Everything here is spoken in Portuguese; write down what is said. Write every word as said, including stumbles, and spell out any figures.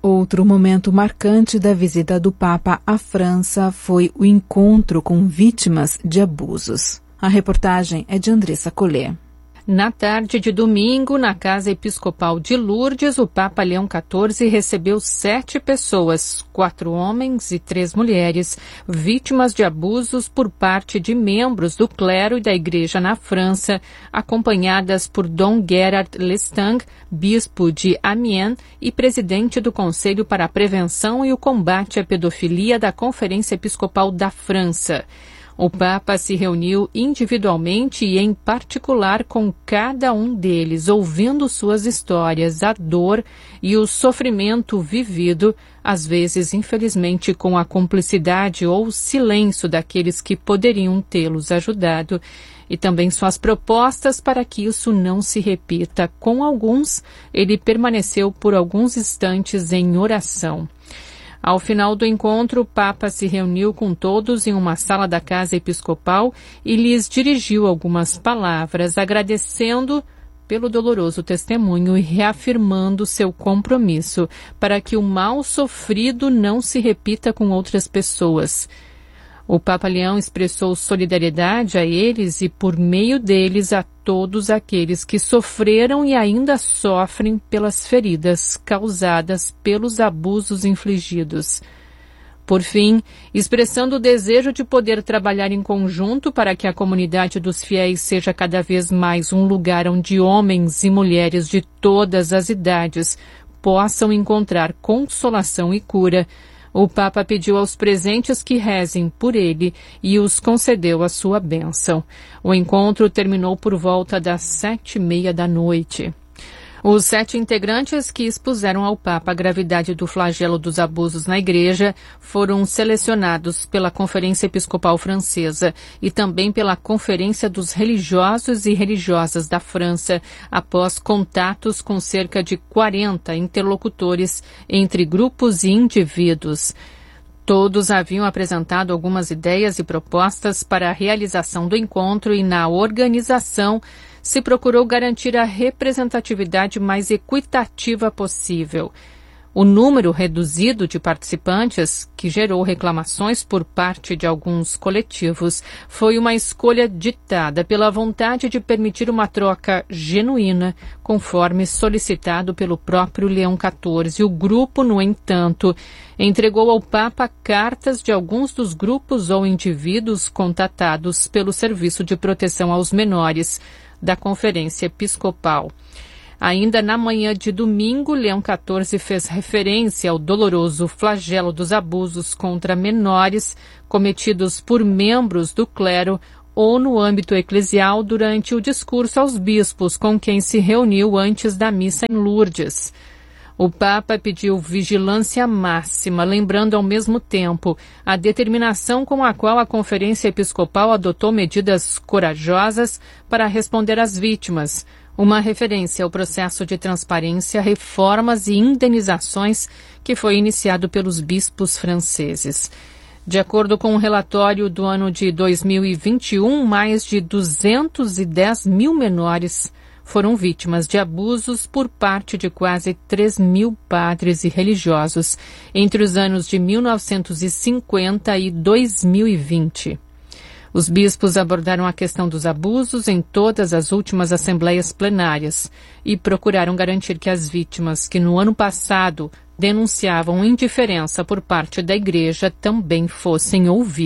Outro momento marcante da visita do Papa à França foi o encontro com vítimas de abusos. A reportagem é de Andressa Collet. Na tarde de domingo, na Casa Episcopal de Lourdes, o Papa Leão quatorze recebeu sete pessoas, quatro homens e três mulheres, vítimas de abusos por parte de membros do clero e da Igreja na França, acompanhadas por Dom Gerard Lestang, bispo de Amiens e presidente do Conselho para a Prevenção e o Combate à Pedofilia da Conferência Episcopal da França. O Papa se reuniu individualmente e em particular com cada um deles, ouvindo suas histórias, a dor e o sofrimento vivido, às vezes, infelizmente, com a cumplicidade ou silêncio daqueles que poderiam tê-los ajudado, e também suas propostas para que isso não se repita. Com alguns, ele permaneceu por alguns instantes em oração. Ao final do encontro, o Papa se reuniu com todos em uma sala da Casa Episcopal e lhes dirigiu algumas palavras, agradecendo pelo doloroso testemunho e reafirmando seu compromisso para que o mal sofrido não se repita com outras pessoas. O Papa Leão expressou solidariedade a eles e, por meio deles, a todos aqueles que sofreram e ainda sofrem pelas feridas causadas pelos abusos infligidos. Por fim, expressando o desejo de poder trabalhar em conjunto para que a comunidade dos fiéis seja cada vez mais um lugar onde homens e mulheres de todas as idades possam encontrar consolação e cura, o Papa pediu aos presentes que rezem por ele e os concedeu a sua bênção. O encontro terminou por volta das sete e meia da noite. Os sete integrantes que expuseram ao Papa a gravidade do flagelo dos abusos na Igreja foram selecionados pela Conferência Episcopal Francesa e também pela Conferência dos Religiosos e Religiosas da França, após contatos com cerca de quarenta interlocutores entre grupos e indivíduos. Todos haviam apresentado algumas ideias e propostas para a realização do encontro e, na organização, se procurou garantir a representatividade mais equitativa possível. O número reduzido de participantes, que gerou reclamações por parte de alguns coletivos, foi uma escolha ditada pela vontade de permitir uma troca genuína, conforme solicitado pelo próprio Leão quatorze. O grupo, no entanto, entregou ao Papa cartas de alguns dos grupos ou indivíduos contatados pelo Serviço de Proteção aos Menores da Conferência Episcopal. Ainda na manhã de domingo, Leão quatorze fez referência ao doloroso flagelo dos abusos contra menores cometidos por membros do clero ou no âmbito eclesial durante o discurso aos bispos com quem se reuniu antes da missa em Lourdes. O Papa pediu vigilância máxima, lembrando ao mesmo tempo a determinação com a qual a Conferência Episcopal adotou medidas corajosas para responder às vítimas, uma referência ao processo de transparência, reformas e indenizações que foi iniciado pelos bispos franceses. De acordo com o relatório do ano de dois mil e vinte e um, mais de duzentos e dez mil menores foram vítimas de abusos por parte de quase três mil padres e religiosos entre os anos de mil novecentos e cinquenta e dois mil e vinte. Os bispos abordaram a questão dos abusos em todas as últimas assembleias plenárias e procuraram garantir que as vítimas que no ano passado denunciavam indiferença por parte da Igreja também fossem ouvidas.